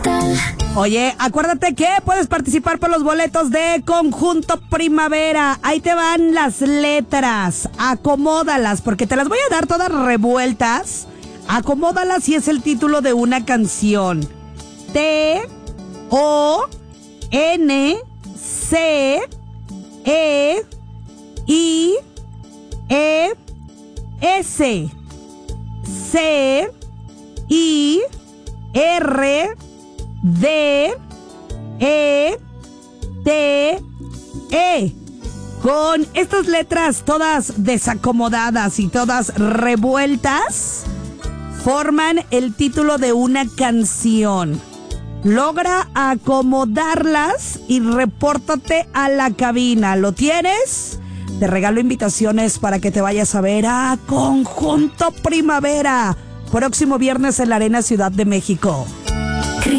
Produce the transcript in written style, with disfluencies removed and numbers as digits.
Oye, acuérdate que puedes participar por los boletos de Conjunto Primavera. Ahí te van las letras. Acomódalas, porque te las voy a dar todas revueltas. Acomódalas y es el título de una canción. T, O, N, C, E, I, E, S, C, I, R, D, E, T, E. Con estas letras todas desacomodadas y todas revueltas, forman el título de una canción. Logra acomodarlas y repórtate a la cabina. ¿Lo tienes? Te regalo invitaciones para que te vayas a ver a Conjunto Primavera. Próximo viernes en la Arena Ciudad de México.